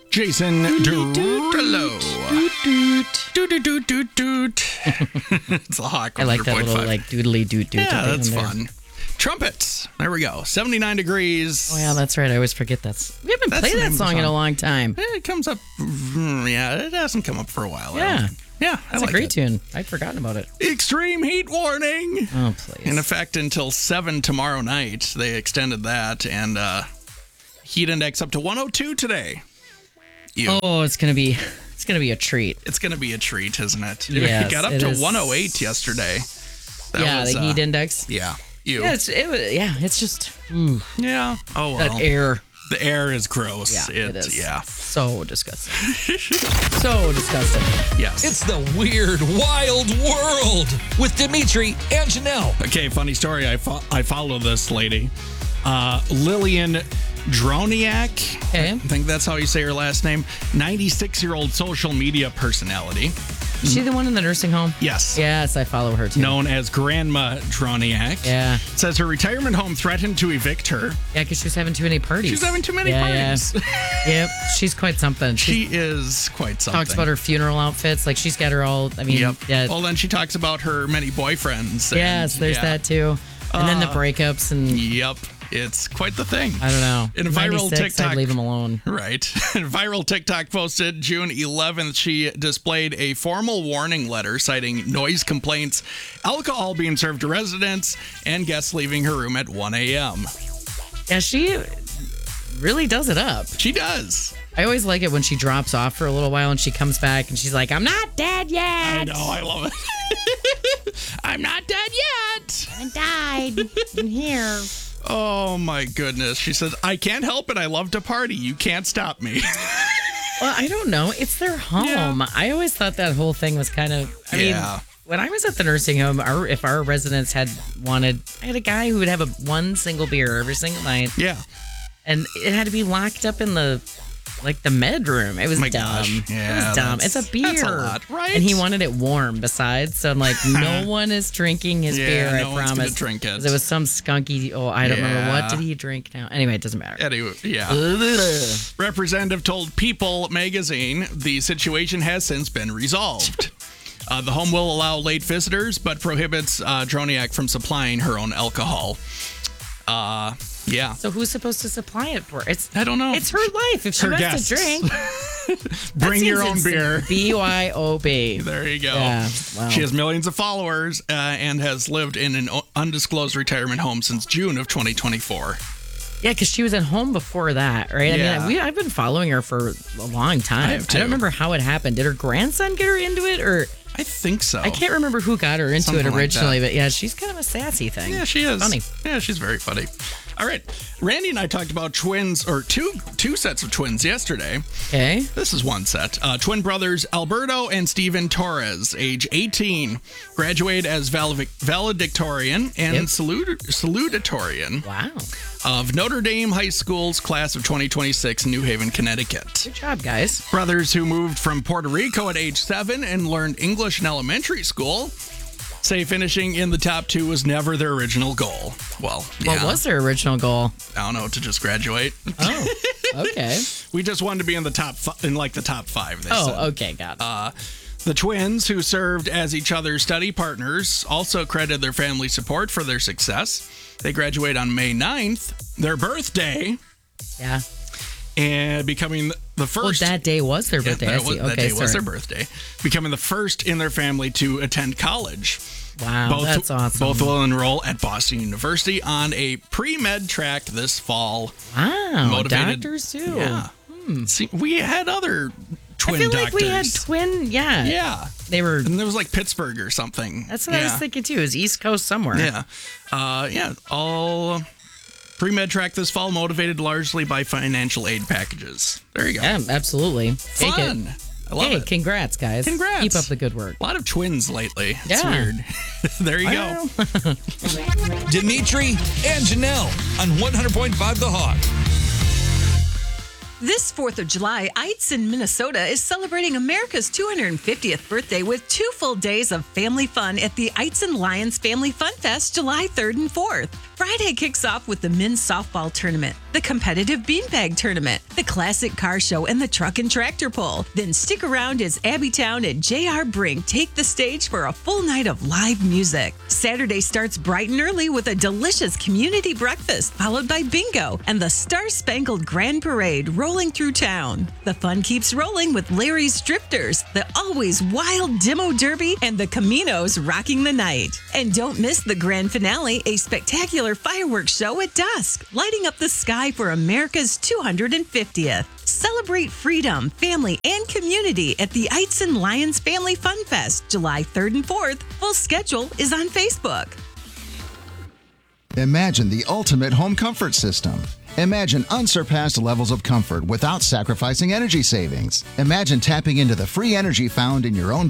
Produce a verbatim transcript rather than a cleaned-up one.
Jason Derulo. Doot, doot, doot, doot. It's a hot. I like that little like doodly doot doot. Yeah, that's fun. Trumpets. There we go. seventy-nine degrees. Oh, yeah, that's right. I always forget that's. We haven't That's played the that name of the song in a song. long time. Eh, It comes up. mm, Yeah, it hasn't come up for a while. I Yeah. don't- Yeah, I That's like a great it. tune. I'd forgotten about it. Extreme heat warning. Oh, please. In effect until seven tomorrow night. They extended that, and uh, heat index up to one oh two today. You. Oh, it's gonna be, it's gonna be a treat. It's going to be a treat, isn't it? Yes, it got up it to is. one oh eight yesterday. That yeah, was, the uh, heat index. Yeah. You. Yeah, it's it, was- yeah, it's just ooh, Yeah. Oh, well. that air. The air is gross. Yeah, it is. Yeah. So disgusting. So disgusting. Yes. It's the weird, wild world with Dimitri and Janelle. Okay, funny story. I fo- I follow this lady, uh, Lillian Droniak. Okay. I think that's how you say her last name. ninety-six-year-old social media personality. Is she the one in the nursing home? Yes. Yes, I follow her too. Known as Grandma Droniak. Yeah. Says her retirement home threatened to evict her. Yeah, because she's having too many parties. She's having too many yeah, parties. Yeah. Yep, she's quite something. She She is quite something. talks about her funeral outfits. Like she's got her all. I mean, Yep. yeah. Well, then she talks about her many boyfriends. and- yes, there's yeah. that too. And then the Uh, breakups and Yep. It's quite the thing. I don't know. In a viral ninety-six, TikTok. I'd leave him alone. Right. Viral TikTok posted June eleventh. She displayed a formal warning letter citing noise complaints, alcohol being served to residents, and guests leaving her room at one a.m. Yeah, she really does it up. She does. I always like it when she drops off for a little while and she comes back and she's like, "I'm not dead yet. I know. I love it. I'm not dead yet. I died. I'm here." Oh, my goodness. She says, I can't help it. I love to party. You can't stop me. Well, I don't know. It's their home. Yeah. I always thought that whole thing was kind of. I Yeah. mean, when I was at the nursing home, our, if our residents had wanted, I had a guy who would have a one single beer every single night, Yeah. and it had to be locked up in the. Like the med room. It was My dumb. gosh. Yeah, it was dumb. It's that's- a beer. that's a lot, right? And he wanted it warm besides. So I'm like, no one is drinking his Yeah, beer, no I one's gonna promise. drink it. 'Cause It was some skunky, oh, I don't remember. Yeah. What did he drink now? Anyway, it doesn't matter. Anyway, yeah. Representative told People magazine the situation has since been resolved. Uh, the home will allow late visitors, but prohibits uh, Droniak from supplying her own alcohol. Uh, yeah. So who's supposed to supply it for? It's I don't know. It's her life. If she Her wants guests. to drink, Bring your own That seems beer. insane. B Y O B. There you go. Yeah, wow. She has millions of followers uh, and has lived in an o- undisclosed retirement home since June of twenty twenty-four. Yeah, because she was at home before that, right? Yeah. I mean, we, I've been following her for a long time. I have I too. don't remember how it happened. Did her grandson get her into it, or I think so. I can't remember who got her into Something it like originally? that. But yeah, she's kind of a sassy thing. Yeah, she is. Funny. Yeah, she's very funny. All right. Randy and I talked about twins, or two two sets of twins yesterday. Okay. This is one set. Uh, twin brothers Alberto and Steven Torres, age eighteen, graduate as valedic- valedictorian and Yep. salut- salutatorian Wow. of Notre Dame High School's class of twenty twenty-six in New Haven, Connecticut. Good job, guys. Brothers who moved from Puerto Rico at age seven and learned English in elementary school say finishing in the top two was never their original goal. Well, yeah. What was their original goal? I don't know, to just graduate. Oh, okay. We just wanted to be in the top fi- in like the top five. They said. Oh, okay, got it. Uh, the twins, who served as each other's study partners, also credited their family support for their success. They graduate on May ninth, their birthday, yeah. and becoming the Well, first. that day was their Yeah, birthday. I that, see. was, that Okay, day was their sorry. birthday, becoming the first in their family to attend college. Wow, Both, that's awesome. Both will enroll at Boston University on a pre-med track this fall. Wow, Motivated- doctors too. Yeah. See, we had other twin I feel doctors. like we had twin. Yeah, Yeah. they were. And there was like Pittsburgh or something. That's what yeah. I was thinking too. Is East Coast somewhere? Yeah. Uh, yeah. All pre-med track this fall, motivated largely by financial aid packages. There you go. Yeah, absolutely. Take Fun. it. I love hey, it. congrats, guys. Congrats. Keep up the good work. A lot of twins lately. It's Yeah. weird. There you go. Dimitri and Janelle on one hundred point five The Hog. This fourth of July, Eitzen in Minnesota is celebrating America's two hundred fiftieth birthday with two full days of family fun at the Eitzen Lions Family Fun Fest July third and fourth. Friday kicks off with the men's softball tournament, the competitive beanbag tournament, the classic car show, and the truck and tractor pull. Then stick around as Abbytown and J R. Brink take the stage for a full night of live music. Saturday starts bright and early with a delicious community breakfast, followed by bingo and the Star-Spangled Grand Parade rolling through town. The fun keeps rolling with Larry's Drifters, the always wild Demo Derby, and the Caminos rocking the night. And don't miss the grand finale, a spectacular fireworks show at dusk, lighting up the sky for America's two hundred fiftieth. Celebrate freedom, family, and community at the Eitzen Lions Family Fun Fest, July third and fourth. Full schedule is on Facebook. Imagine the ultimate home comfort system. Imagine unsurpassed levels of comfort without sacrificing energy savings. Imagine tapping into the free energy found in your own